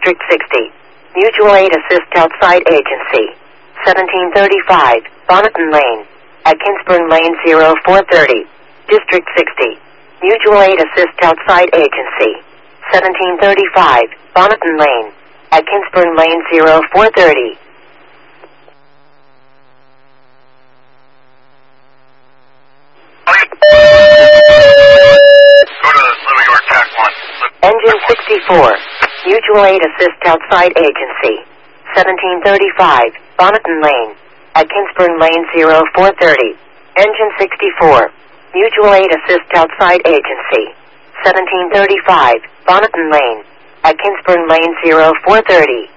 District 60. Mutual Aid Assist Outside Agency. 1735, Bonneton Lane. Kinsburn Lane 0430. District 60. Mutual Aid Assist Outside Agency. 1735, Bonneton Lane. Kinsburn Lane 0430. Go to New York TAC 1. Engine 64. Mutual Aid Assist Outside Agency. 1735, Bonneton Lane. Kinsburn Lane 0430. Engine 64. Mutual Aid Assist Outside Agency. 1735, Bonneton Lane. Kinsburn Lane 0430.